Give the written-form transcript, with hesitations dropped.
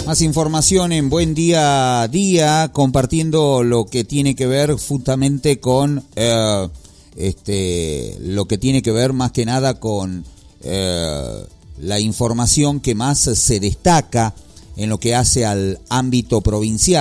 Más información en Buen Día a Día, compartiendo lo que tiene que ver justamente con lo que tiene que ver más que nada con la información que más se destaca en lo que hace al ámbito provincial.